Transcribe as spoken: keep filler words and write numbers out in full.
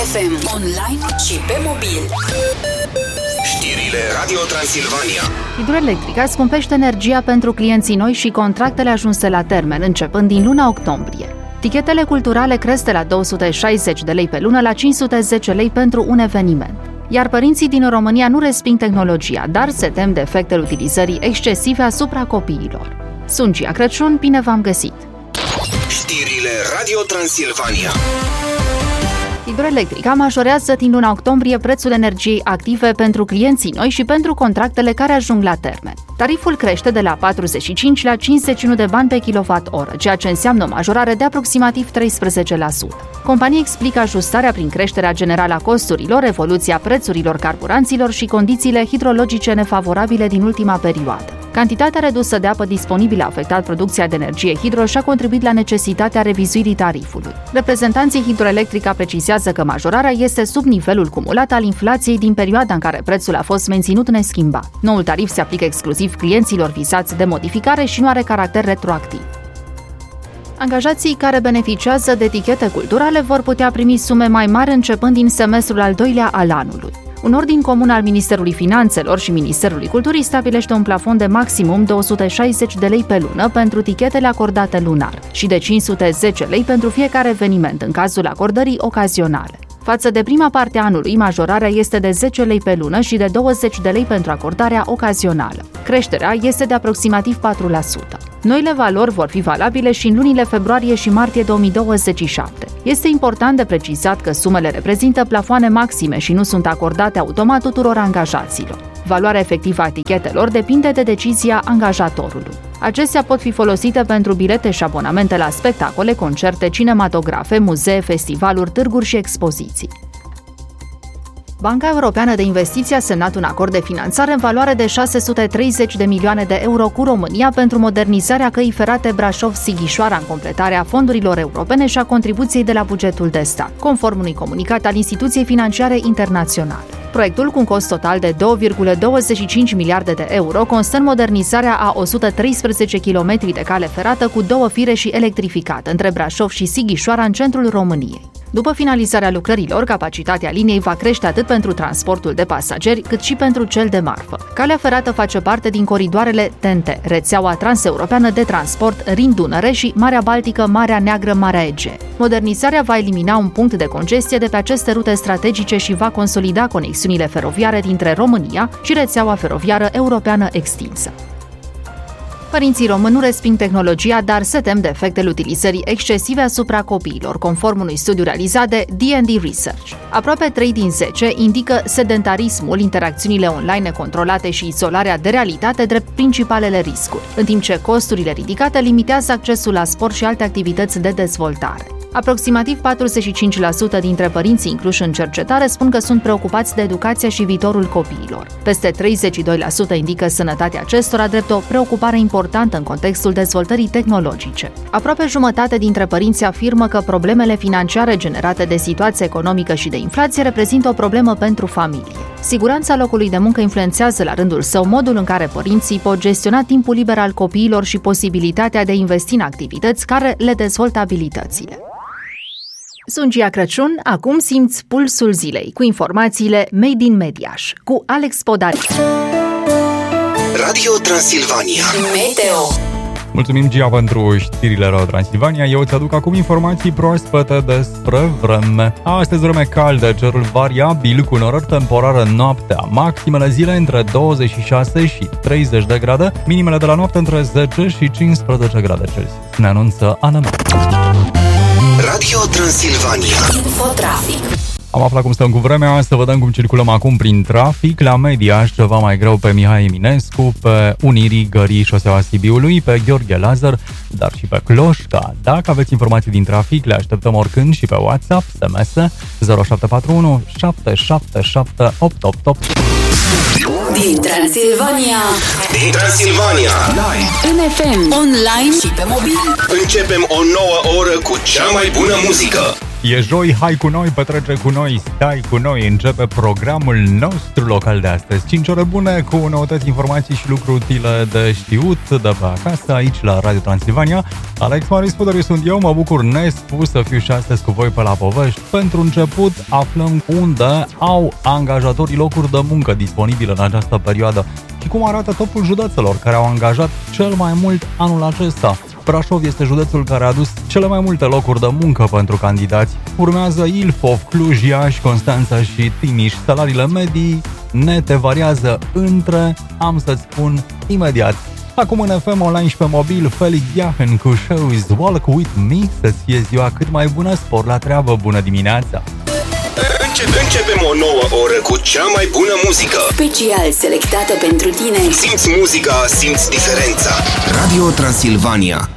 F M, online și pe mobil. Știrile Radio Transilvania. Hidroelectrica scumpește energia pentru clienții noi și contractele ajunse la termen, începând din luna octombrie. Tichetele culturale cresc de la două sute șaizeci de lei pe lună la cinci sute zece lei pentru un eveniment. Iar părinții din România nu resping tehnologia, dar se tem de efectele utilizării excesive asupra copiilor. Sunt Gia Crăciun, bine v-am găsit! Știrile Radio Transilvania. Hidroelectrica majorează din luna octombrie prețul energiei active pentru clienții noi și pentru contractele care ajung la termen. Tariful crește de la patruzeci și cinci la cincizeci și unu de bani pe kilowatt-oră, ceea ce înseamnă o majorare de aproximativ treisprezece la sută. Compania explică ajustarea prin creșterea generală a costurilor, evoluția prețurilor carburanților și condițiile hidrologice nefavorabile din ultima perioadă. Cantitatea redusă de apă disponibilă a afectat producția de energie hidro și a contribuit la necesitatea revizuirii tarifului. Reprezentanții Hidroelectrica precizează că majorarea este sub nivelul cumulat al inflației din perioada în care prețul a fost menținut neschimbat. Noul tarif se aplică exclusiv clienților vizați de modificare și nu are caracter retroactiv. Angajații care beneficiază de etichete culturale vor putea primi sume mai mari începând din semestrul al doilea al anului. Un ordin comun al Ministerului Finanțelor și Ministerului Culturii stabilește un plafon de maximum două sute șaizeci de lei pe lună pentru tichetele acordate lunar și de cinci sute zece lei pentru fiecare eveniment în cazul acordării ocazionale. Față de prima parte a anului, majorarea este de zece lei pe lună și de douăzeci de lei pentru acordarea ocazională. Creșterea este de aproximativ patru la sută. Noile valori vor fi valabile și în lunile februarie și martie două mii douăzeci și șapte. Este important de precizat că sumele reprezintă plafoane maxime și nu sunt acordate automat tuturor angajaților. Valoarea efectivă a etichetelor depinde de decizia angajatorului. Acestea pot fi folosite pentru bilete și abonamente la spectacole, concerte, cinematografe, muzee, festivaluri, târguri și expoziții. Banca Europeană de Investiții a semnat un acord de finanțare în valoare de șase sute treizeci de milioane de euro cu România pentru modernizarea căii ferate Brașov-Sighișoara în completarea fondurilor europene și a contribuției de la bugetul de stat, conform unui comunicat al Instituției Financiare Internaționale. Proiectul, cu un cost total de două virgulă douăzeci și cinci miliarde de euro, constă în modernizarea a o sută treisprezece kilometri de cale ferată cu două fire și electrificată între Brașov și Sighișoara în centrul României. După finalizarea lucrărilor, capacitatea liniei va crește atât pentru transportul de pasageri, cât și pentru cel de marfă. Calea ferată face parte din coridoarele T N T, rețeaua transeuropeană de transport Rin-Dunăre și Marea Baltică, Marea Neagră, Marea Egee. Modernizarea va elimina un punct de congestie de pe aceste rute strategice și va consolida conexiunile feroviare dintre România și rețeaua feroviară europeană extinsă. Părinții români nu resping tehnologia, dar se tem de efectele utilizării excesive asupra copiilor, conform unui studiu realizat de D and D Research. Aproape trei din zece indică sedentarismul, interacțiunile online necontrolate și izolarea de realitate drept principalele riscuri, în timp ce costurile ridicate limitează accesul la sport și alte activități de dezvoltare. Aproximativ patruzeci și cinci la sută dintre părinții incluși în cercetare spun că sunt preocupați de educația și viitorul copiilor. Peste treizeci și doi la sută indică sănătatea acestora drept o preocupare importantă în contextul dezvoltării tehnologice. Aproape jumătate dintre părinți afirmă că problemele financiare generate de situația economică și de inflație reprezintă o problemă pentru familie. Siguranța locului de muncă influențează la rândul său modul în care părinții pot gestiona timpul liber al copiilor și posibilitatea de a investi în activități care le dezvoltă abilitățile. Sunt Gia Crăciun, acum simți pulsul zilei cu informațiile Made in Mediaș cu Alex Podaric. Radio Transilvania Meteo. Mulțumim, Gia, pentru știrile Radio Transilvania. Eu îți aduc acum informații proaspete despre vreme. Astăzi vreme caldă, cerul variabil cu norări temporară noaptea. Maximele zile între douăzeci și șase și treizeci de grade, minimele de la noapte între zece și cincisprezece grade Celsius. Ne anunță Ana. Radio Transilvania Infotrafic. Am aflat cum stăm cu vremea, să vedem cum circulăm acum prin trafic. La Mediaș ceva mai greu pe Mihai Eminescu, pe Unirii Gării, șoseaua Sibiului, pe Gheorghe Lazar, dar și pe Cloșca. Dacă aveți informații din trafic, le așteptăm oricând și pe WhatsApp, S M S zero șapte patru unu șapte șapte șapte opt opt opt. Din Transilvania. Din Transilvania În F M, online și pe mobil. Începem o nouă oră cu cea mai bună muzică. E joi, hai cu noi, petrece cu noi, stai cu noi. Începe programul nostru local de astăzi. cinci ore bune cu noutăți, informații și lucruri utile de știut de pe acasă, aici la Radio Transilvania. Alex Marius Podoriu sunt eu, mă bucur nespus să fiu și astăzi cu voi pe la povești. Pentru început aflăm unde au angajatorii locuri de muncă disponibile în această perioadă și cum arată topul județelor care au angajat cel mai mult anul acesta. Brașov este județul care a adus cele mai multe locuri de muncă pentru candidați. Urmează Ilfov, Cluj, Iași, Constanța și Timiș. Salariile medii nete variază între, am să-ți spun imediat. Acum în F M online și pe mobil, Felix Diahen cu Shows Walk With Me. Să-ți fie ziua cât mai bună, spor la treabă, bună dimineața! Începem o nouă oră cu cea mai bună muzică. Special selectată pentru tine. Simți muzica, simți diferența. Radio Transilvania.